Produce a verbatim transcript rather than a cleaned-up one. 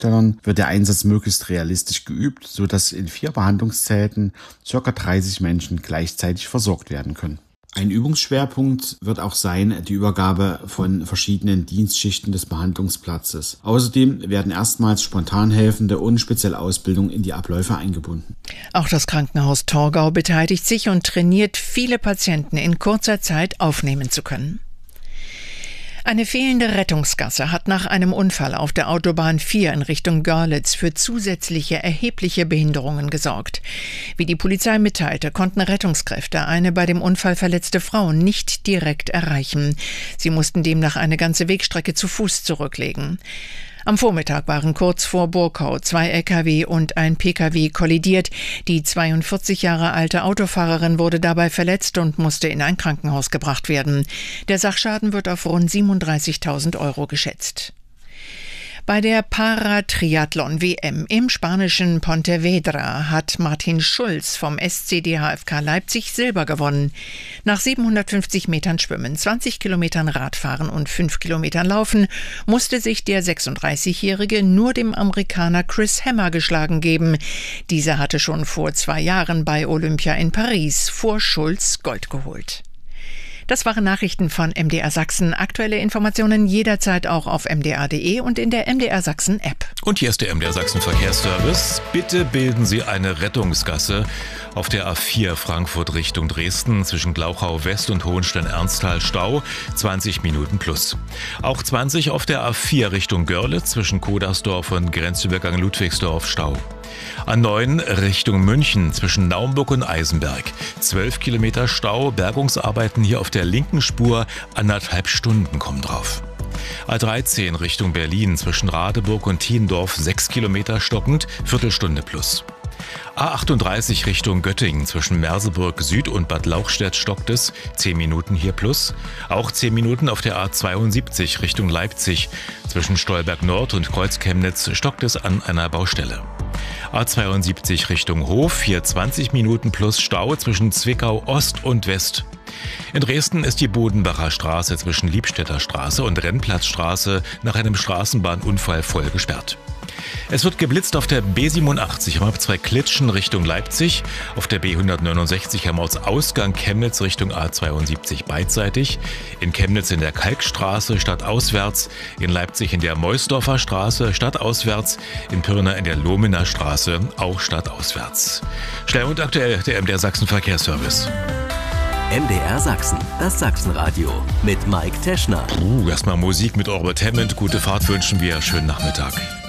Hauptdarstellern wird der Einsatz möglichst realistisch geübt, sodass in vier Behandlungszelten ca. dreißig Menschen gleichzeitig versorgt werden können. Ein Übungsschwerpunkt wird auch sein die Übergabe von verschiedenen Dienstschichten des Behandlungsplatzes. Außerdem werden erstmals Spontanhelfende ohne spezielle Ausbildung in die Abläufe eingebunden. Auch das Krankenhaus Torgau beteiligt sich und trainiert, viele Patienten in kurzer Zeit aufnehmen zu können. Eine fehlende Rettungsgasse hat nach einem Unfall auf der Autobahn vier in Richtung Görlitz für zusätzliche erhebliche Behinderungen gesorgt. Wie die Polizei mitteilte, konnten Rettungskräfte eine bei dem Unfall verletzte Frau nicht direkt erreichen. Sie mussten demnach eine ganze Wegstrecke zu Fuß zurücklegen. Am Vormittag waren kurz vor Burkau zwei L K W und ein P K W kollidiert. Die zweiundvierzig Jahre alte Autofahrerin wurde dabei verletzt und musste in ein Krankenhaus gebracht werden. Der Sachschaden wird auf rund siebenunddreißigtausend Euro geschätzt. Bei der Paratriathlon-W M im spanischen Pontevedra hat Martin Schulz vom S C D H F K Leipzig Silber gewonnen. Nach siebenhundertfünfzig Metern Schwimmen, zwanzig Kilometern Radfahren und fünf Kilometern Laufen musste sich der sechsunddreißigjährige nur dem Amerikaner Chris Hammer geschlagen geben. Dieser hatte schon vor zwei Jahren bei Olympia in Paris vor Schulz Gold geholt. Das waren Nachrichten von M D R Sachsen. Aktuelle Informationen jederzeit auch auf m d r punkt d e und in der M D R Sachsen App. Und hier ist der M D R Sachsen Verkehrsservice. Bitte bilden Sie eine Rettungsgasse auf der A vier Frankfurt Richtung Dresden zwischen Glauchau West und Hohenstein-Ernsthal Stau, zwanzig Minuten plus. Auch zwanzig auf der A vier Richtung Görlitz zwischen Kodersdorf und Grenzübergang Ludwigsdorf Stau. A neun Richtung München zwischen Naumburg und Eisenberg. zwölf Kilometer Stau, Bergungsarbeiten hier auf der linken Spur, anderthalb Stunden kommen drauf. A dreizehn Richtung Berlin zwischen Radeburg und Thiendorf, sechs Kilometer stockend, Viertelstunde plus. A achtunddreißig Richtung Göttingen zwischen Merseburg Süd und Bad Lauchstädt stockt es, zehn Minuten hier plus. Auch zehn Minuten auf der A zweiundsiebzig Richtung Leipzig zwischen Stolberg Nord und Kreuzchemnitz stockt es an einer Baustelle. A zweiundsiebzig Richtung Hof, hier zwanzig Minuten plus Stau zwischen Zwickau Ost und West. In Dresden ist die Bodenbacher Straße zwischen Liebstädter Straße und Rennplatzstraße nach einem Straßenbahnunfall voll gesperrt. Es wird geblitzt auf der B siebenundachtzig am Abzweig Klitschen Richtung Leipzig, auf der B hundertneunundsechzig am Ortsausgang Chemnitz Richtung A zweiundsiebzig beidseitig, in Chemnitz in der Kalkstraße stadtauswärts, in Leipzig in der Meusdorfer Straße stadtauswärts, in Pirna in der Lohmener Straße auch stadtauswärts. Schnell und aktuell der M D R Sachsen Verkehrsservice. M D R Sachsen, das Sachsenradio mit Mike Teschner. Uh, erstmal Musik mit Orbit Hammond. Gute Fahrt wünschen wir. Schönen Nachmittag.